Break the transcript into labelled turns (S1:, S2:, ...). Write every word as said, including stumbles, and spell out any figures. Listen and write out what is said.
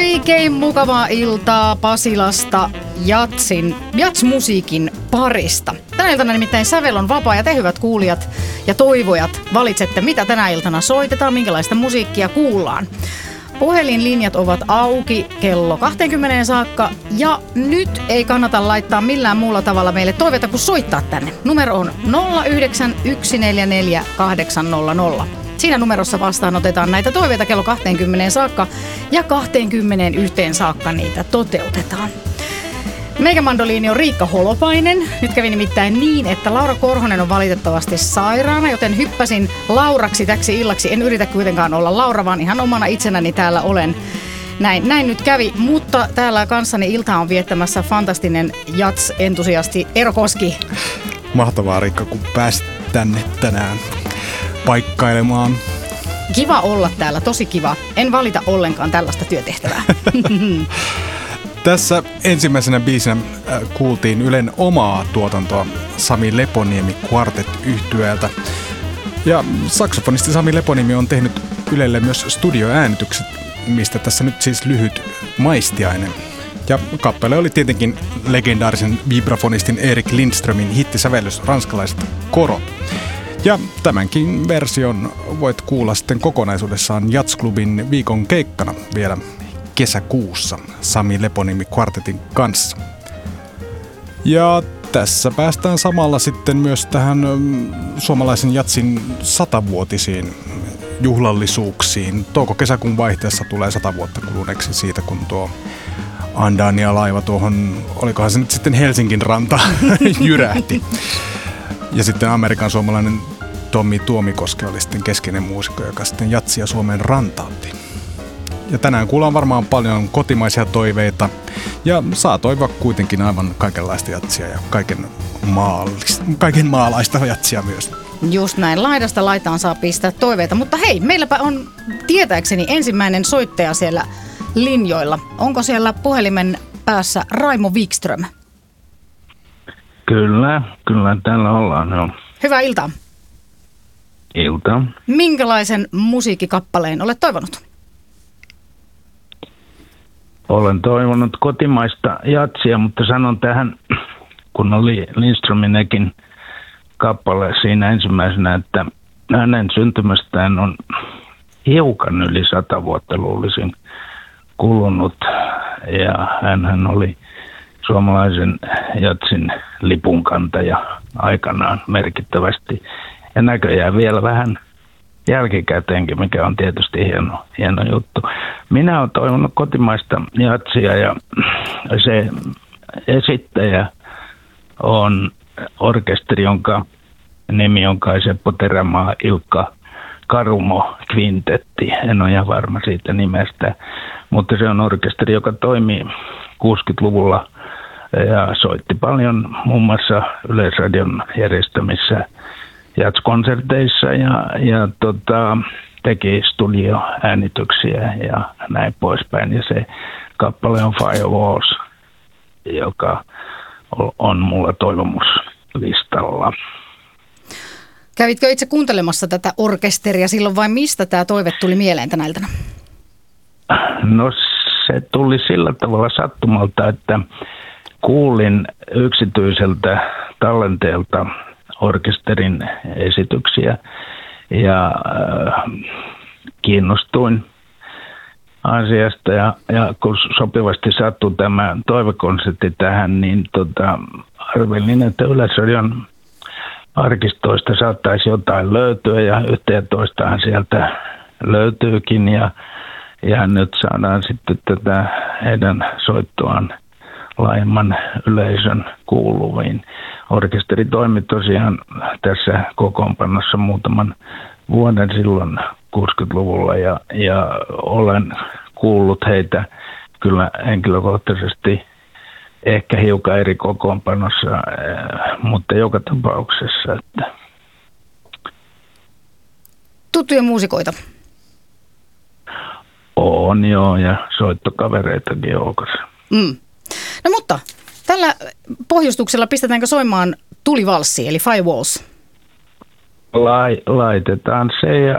S1: Oikein mukavaa iltaa Pasilasta jatsin, jatsmusiikin parista. Tänä iltana nimittäin sävel on vapaa ja te hyvät kuulijat ja toivojat valitsette, mitä tänä iltana soitetaan, minkälaista musiikkia kuullaan. Puhelinlinjat ovat auki kello kaksikymmentä saakka ja nyt ei kannata laittaa millään muulla tavalla meille toiveita kuin soittaa tänne. Numero on nolla yhdeksän yksi neljä neljä kahdeksan nolla nolla. Siinä numerossa vastaanotetaan näitä toiveita kello kaksikymmentä saakka ja kaksikymmentäyksi saakka niitä toteutetaan. Meikä mandoliini on Riikka Holopainen. Nyt kävi nimittäin niin, että Laura Korhonen on valitettavasti sairaana, joten hyppäsin Lauraksi täksi illaksi. En yritä kuitenkaan olla Laura, vaan ihan omana itsenäni täällä olen. Näin, näin nyt kävi, mutta täällä kanssani iltaa on viettämässä fantastinen jats-entusiasti Eero Koski.
S2: Mahtavaa, Riikka, kun pääsit tänne tänään paikkailemaan.
S1: Kiva olla täällä, tosi kiva. En valita ollenkaan tällaista työtehtävää.
S2: Tässä ensimmäisenä biisinä kuultiin Ylen omaa tuotantoa Sami Leponiemi Quartet-yhtyeeltä. Ja saksofonisti Sami Leponiemi on tehnyt Ylelle myös studioäänitykset, mistä tässä nyt siis lyhyt maistiainen. Ja kappale oli tietenkin legendaarisen vibrafonistin Erik Lindströmin hittisävellys Ranskalaiset Koro. Ja tämänkin version voit kuulla sitten kokonaisuudessaan Jatsklubin viikon keikkana vielä kesäkuussa Sami Leponiemi Quartetin kanssa. Ja tässä päästään samalla sitten myös tähän suomalaisen jatsin satavuotisiin juhlallisuuksiin. Touko-kesäkuun vaihteessa tulee sata vuotta kuluneeksi siitä, kun tuo Andania-laiva tuohon, olikohan se nyt sitten Helsingin ranta, jyrähti. Ja sitten Amerikan suomalainen Tommi Tuomikoski oli sitten keskeinen muusikko, joka sitten jatsia Suomeen rantautti. Ja tänään kuullaan varmaan paljon kotimaisia toiveita ja saa toivoa kuitenkin aivan kaikenlaista jatsia ja kaiken, maalista, kaiken maalaista jatsia myös.
S1: Just näin, laidasta laitaan saa pistää toiveita, mutta hei, meilläpä on tietääkseni ensimmäinen soittaja siellä linjoilla. Onko siellä puhelimen päässä Raimo Wikström?
S3: Kyllä, kyllä täällä ollaan. No.
S1: Hyvää iltaa.
S3: Iltaa.
S1: Minkälaisen musiikkikappaleen olet toivonut?
S3: Olen toivonut kotimaista jatsia, mutta sanon tähän, kun oli Lindströminenkin kappale siinä ensimmäisenä, että hänen syntymästään on hiukan yli sata vuotta luulisin kulunut. Ja hänhän oli suomalaisen jatsin lipunkantaja aikanaan merkittävästi. Ja näköjään vielä vähän jälkikäteenkin, mikä on tietysti hieno, hieno juttu. Minä olen toivonut kotimaista jatsia ja se esittäjä on orkesteri, jonka nimi on kai Seppo Terämaa Ilkka Karumo Kvintetti. En ole ihan varma siitä nimestä, mutta se on orkesteri, joka toimii kuusikymmentäluvulla ja soitti paljon muun muassa Yleisradion järjestämissä jatskonserteissa ja, ja tota, teki studioäänityksiä ja näin poispäin. Ja se kappale on Firewalls, joka on mulla toivomuslistalla.
S1: Kävitkö itse kuuntelemassa tätä orkesteria silloin vai mistä tämä toive tuli mieleen tänä iltana?
S3: No se tuli sillä tavalla sattumalta, että kuulin yksityiseltä tallenteelta orkesterin esityksiä ja äh, kiinnostuin asiasta ja, ja kun sopivasti sattui tämä toivekonsertti tähän, niin tota, arvelin, että Yleisradion arkistoista saattaisi jotain löytyä ja yhtä ja toistahan sieltä löytyykin ja, ja nyt saadaan sitten tätä heidän soittoaan laajemman yleisön kuuluviin. Orkesteri toimi tosiaan tässä kokoonpanossa muutaman vuoden silloin kuusikymmentäluvulla ja, ja olen kuullut heitä kyllä henkilökohtaisesti ehkä hiukan eri kokoonpanossa, mutta joka tapauksessa. Että
S1: tuttuja muusikoita?
S3: On joo ja soittokavereitakin joukossa.
S1: Mm. No mutta tällä pohjustuksella pistetäänkö soimaan Tulivalssi eli Firewalls?
S3: Lai, laitetaan se ja,